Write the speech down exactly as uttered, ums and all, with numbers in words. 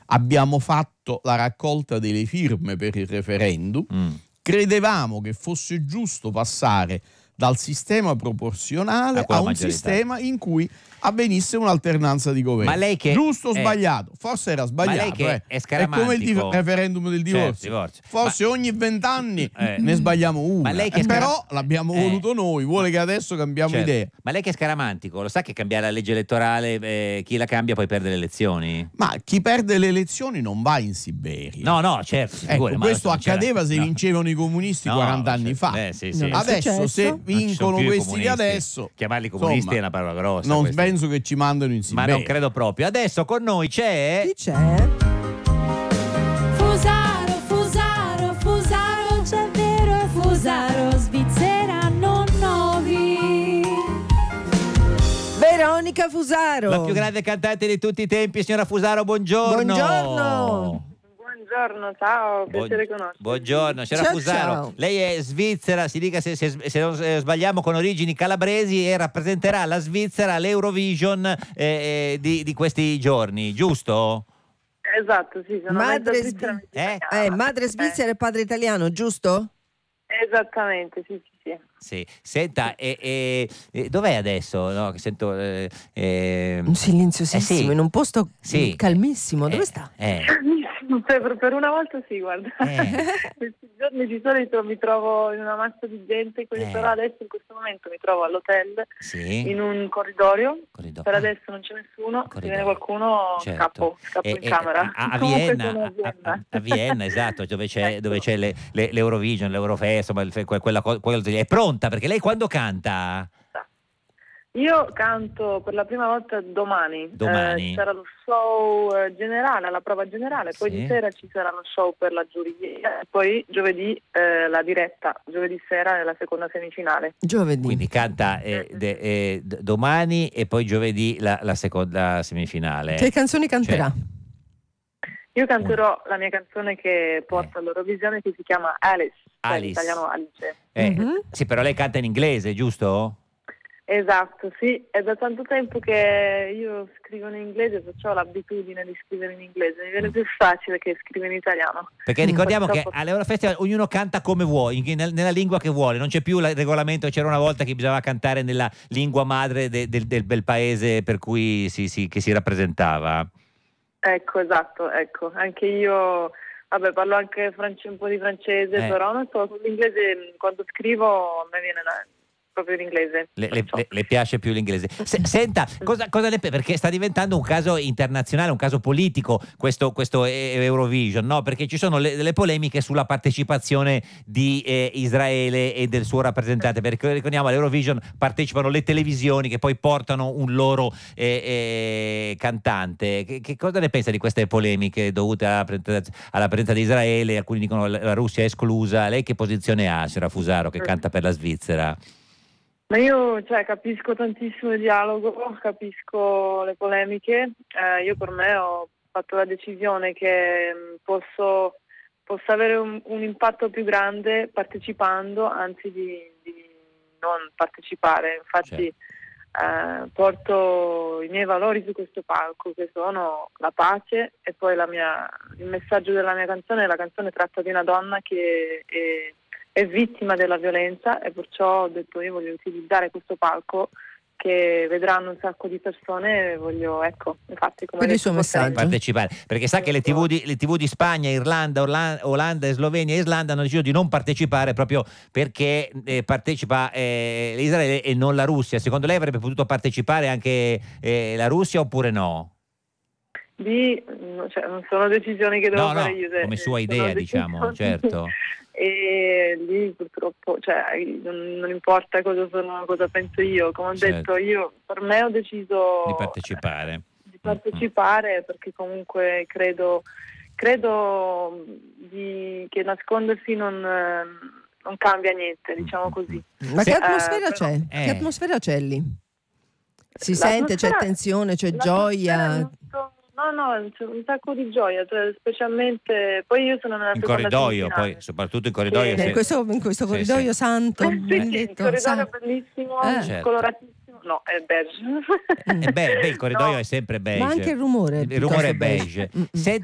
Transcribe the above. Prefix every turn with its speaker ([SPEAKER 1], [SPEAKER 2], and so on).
[SPEAKER 1] abbiamo fatto la raccolta delle firme per il referendum, mm. credevamo che fosse giusto passare dal sistema proporzionale a un
[SPEAKER 2] maggiorità.
[SPEAKER 1] sistema in cui avvenisse un'alternanza di governo.
[SPEAKER 2] Ma lei che
[SPEAKER 1] giusto o
[SPEAKER 2] è...
[SPEAKER 1] sbagliato? Forse era sbagliato.
[SPEAKER 2] Ma lei che
[SPEAKER 1] eh.
[SPEAKER 2] è scaramantico.
[SPEAKER 1] È come il div- referendum del divorzio.
[SPEAKER 2] Certo, divorzio.
[SPEAKER 1] Forse
[SPEAKER 2] ma...
[SPEAKER 1] ogni vent'anni
[SPEAKER 2] eh.
[SPEAKER 1] ne sbagliamo una.
[SPEAKER 2] Ma lei che
[SPEAKER 1] eh,
[SPEAKER 2] scara...
[SPEAKER 1] Però l'abbiamo
[SPEAKER 2] eh.
[SPEAKER 1] voluto noi. Vuole che adesso cambiamo
[SPEAKER 2] certo.
[SPEAKER 1] idea.
[SPEAKER 2] Ma lei che è scaramantico, lo sa che cambiare la legge elettorale, eh, chi la cambia poi perde le elezioni?
[SPEAKER 1] Ma chi perde le elezioni non va in Siberia.
[SPEAKER 2] No, no, certo.
[SPEAKER 1] Ecco,
[SPEAKER 2] ma
[SPEAKER 1] questo accadeva se
[SPEAKER 2] no.
[SPEAKER 1] vincevano i comunisti
[SPEAKER 2] no,
[SPEAKER 1] quaranta anni
[SPEAKER 2] certo.
[SPEAKER 1] fa.
[SPEAKER 2] Eh, sì, sì.
[SPEAKER 1] Adesso se vincono questi di adesso,
[SPEAKER 2] chiamarli comunisti
[SPEAKER 1] insomma,
[SPEAKER 2] è una parola grossa.
[SPEAKER 1] Non
[SPEAKER 2] questi.
[SPEAKER 1] penso che ci mandano in Siberia.
[SPEAKER 2] Ma non credo proprio. Adesso con noi c'è
[SPEAKER 3] Chi c'è?
[SPEAKER 4] Fusaro, Fusaro, Fusaro, c'è vero Fusaro, Svizzera non novi.
[SPEAKER 3] Veronica Fusaro,
[SPEAKER 2] la più grande cantante di tutti i tempi, signora Fusaro, buongiorno.
[SPEAKER 3] Buongiorno.
[SPEAKER 5] Buongiorno, ciao, piacere
[SPEAKER 2] Buon,
[SPEAKER 5] conoscerti.
[SPEAKER 2] Buongiorno, signora
[SPEAKER 3] Ciao,
[SPEAKER 2] Fusaro.
[SPEAKER 3] ciao.
[SPEAKER 2] Lei è svizzera, si dica se, se, se non sbagliamo, con origini calabresi, e rappresenterà la Svizzera all'Eurovision eh, eh, di, di questi giorni, giusto?
[SPEAKER 5] Esatto, sì, sono
[SPEAKER 3] Madre
[SPEAKER 5] mezza
[SPEAKER 3] svi-
[SPEAKER 5] svizzera, mezza
[SPEAKER 2] Eh?
[SPEAKER 5] italiana.
[SPEAKER 3] Eh, madre svizzera
[SPEAKER 5] Eh,
[SPEAKER 3] e padre italiano, giusto?
[SPEAKER 5] Esattamente, sì, sì, sì.
[SPEAKER 2] Sì. Senta, e, e, e dov'è adesso? No, che sento eh, eh,
[SPEAKER 3] Un silenziosissimo,
[SPEAKER 2] eh sì.
[SPEAKER 3] in un posto
[SPEAKER 2] Sì.
[SPEAKER 3] calmissimo. Dove
[SPEAKER 2] eh,
[SPEAKER 3] sta?
[SPEAKER 2] Eh.
[SPEAKER 5] Per, per una volta sì, guarda.
[SPEAKER 2] Eh.
[SPEAKER 5] Questi giorni di solito mi trovo in una massa di gente,
[SPEAKER 2] Eh.
[SPEAKER 5] però adesso in questo momento mi trovo all'hotel
[SPEAKER 2] Sì.
[SPEAKER 5] in un corridoio.
[SPEAKER 2] Corridoio.
[SPEAKER 5] Per
[SPEAKER 2] Ah.
[SPEAKER 5] adesso non c'è nessuno, se
[SPEAKER 2] Corridoio.
[SPEAKER 5] viene qualcuno
[SPEAKER 2] Certo.
[SPEAKER 5] scappo, scappo
[SPEAKER 2] E-
[SPEAKER 5] in
[SPEAKER 2] e-
[SPEAKER 5] camera.
[SPEAKER 2] a, a
[SPEAKER 5] Comunque
[SPEAKER 2] Vienna,
[SPEAKER 5] sono a
[SPEAKER 2] a,
[SPEAKER 5] Vienna.
[SPEAKER 2] a- a Vienna, esatto, dove c'è,
[SPEAKER 5] Ecco.
[SPEAKER 2] dove c'è le- le- l'Eurovision, l'Eurofest, insomma, il- que- quella co- quello- è pronta, perché lei quando canta?
[SPEAKER 5] Io canto per la prima volta domani.
[SPEAKER 2] Domani.
[SPEAKER 5] Eh, ci sarà lo show eh, generale, la prova generale, poi
[SPEAKER 2] Sì.
[SPEAKER 5] di sera ci sarà lo show per la giuria, e poi giovedì eh, la diretta, giovedì sera è la seconda semifinale.
[SPEAKER 3] Giovedì.
[SPEAKER 2] Quindi canta eh, de- eh, d- domani e poi giovedì la, la seconda semifinale.
[SPEAKER 3] Che canzoni canterà?
[SPEAKER 5] Io canterò la mia canzone che porta all'Eurovisione, che si chiama Alice, cioè in
[SPEAKER 2] Alice.
[SPEAKER 5] italiano Alice.
[SPEAKER 2] Eh,
[SPEAKER 3] Mhm.
[SPEAKER 2] Sì, però lei canta in inglese, giusto?
[SPEAKER 5] Esatto, sì, è da tanto tempo che io scrivo in inglese, perciò ho l'abitudine di scrivere in inglese, mi viene più facile che scrivere in italiano.
[SPEAKER 2] Perché ricordiamo che
[SPEAKER 5] Purtroppo-
[SPEAKER 2] all'Eurofestival ognuno canta come vuole, in- nel- nella lingua che vuole, non c'è più il regolamento. C'era una volta che bisognava cantare nella lingua madre de- del, del bel paese per cui si, si- che si rappresentava.
[SPEAKER 5] Ecco, esatto, ecco, anche io, vabbè, parlo anche france- un po' di francese,
[SPEAKER 2] Eh.
[SPEAKER 5] però non so, l'inglese quando scrivo a me viene la- proprio l'inglese.
[SPEAKER 2] Le, le-
[SPEAKER 5] perciò.
[SPEAKER 2] le- le piace più l'inglese. Se- senta, cosa, cosa ne pe- perché sta diventando un caso internazionale, un caso politico questo, questo e- Eurovision, no? Perché ci sono le, delle polemiche sulla partecipazione di eh, Israele e del suo rappresentante, perché ricordiamo all'Eurovision partecipano le televisioni che poi portano un loro eh, eh, cantante. Che, che cosa ne pensa di queste polemiche dovute alla presenza, alla presenza di Israele? Alcuni dicono che la Russia è esclusa. Lei che posizione ha, signora Fusaro, che canta per la Svizzera?
[SPEAKER 5] Ma io cioè, capisco tantissimo il dialogo, capisco le polemiche, eh, io per me ho fatto la decisione che mh, posso, posso avere un, un impatto più grande partecipando anzi di, di non partecipare, infatti eh, porto i miei valori su questo palco, che sono la pace e poi la mia, il messaggio della mia canzone. La canzone tratta di una donna che è è vittima della violenza, e perciò ho detto io voglio utilizzare questo palco che vedranno un sacco di persone e voglio, ecco, infatti come
[SPEAKER 3] Quindi il suo
[SPEAKER 5] detto,
[SPEAKER 3] messaggio.
[SPEAKER 2] Partecipare, perché sa che le tivù di, le tivù di Spagna, Irlanda, Orla- Olanda, Slovenia e Islanda hanno deciso di non partecipare proprio perché eh, partecipa eh, Israele e non la Russia. Secondo lei avrebbe potuto partecipare anche eh, la Russia oppure no?
[SPEAKER 5] Di, cioè, non sono decisioni che devo
[SPEAKER 2] No, no,
[SPEAKER 5] fare io, se-
[SPEAKER 2] come sua
[SPEAKER 5] sono
[SPEAKER 2] idea,
[SPEAKER 5] decisioni-
[SPEAKER 2] diciamo, certo.
[SPEAKER 5] E lì purtroppo, cioè, non, non importa cosa sono, cosa penso io, come ho
[SPEAKER 2] Certo.
[SPEAKER 5] detto io, per me ho deciso
[SPEAKER 2] Di partecipare.
[SPEAKER 5] di partecipare perché comunque credo, credo di, che nascondersi non, eh, non cambia niente, diciamo così.
[SPEAKER 3] Ma che
[SPEAKER 2] Se-
[SPEAKER 3] atmosfera
[SPEAKER 5] Eh, però-
[SPEAKER 3] c'è?
[SPEAKER 2] Eh.
[SPEAKER 3] Che atmosfera c'è lì? Si sente, c'è
[SPEAKER 5] L'atmosfera-
[SPEAKER 3] tensione, c'è
[SPEAKER 5] l'atmosfera
[SPEAKER 3] gioia.
[SPEAKER 5] è molto- No, no, c'è un sacco di gioia, cioè, specialmente poi io sono nella
[SPEAKER 2] In
[SPEAKER 5] seconda
[SPEAKER 2] corridoio,
[SPEAKER 5] semifinale.
[SPEAKER 2] poi soprattutto in corridoio.
[SPEAKER 5] Sì.
[SPEAKER 2] se-
[SPEAKER 3] In questo, in questo
[SPEAKER 2] sì,
[SPEAKER 3] corridoio
[SPEAKER 2] sì.
[SPEAKER 3] santo,
[SPEAKER 5] Eh, sì, sì, il
[SPEAKER 3] benedetto,
[SPEAKER 5] corridoio
[SPEAKER 3] sa-
[SPEAKER 5] è bellissimo,
[SPEAKER 3] Eh.
[SPEAKER 2] Certo.
[SPEAKER 5] coloratissimo, no, è beige.
[SPEAKER 2] Eh beh, beh, il corridoio
[SPEAKER 5] No.
[SPEAKER 2] è sempre beige.
[SPEAKER 3] Ma anche il rumore è
[SPEAKER 2] Il rumore è
[SPEAKER 3] piuttosto
[SPEAKER 2] beige.
[SPEAKER 3] beige. Mm, mm.
[SPEAKER 2] Senta,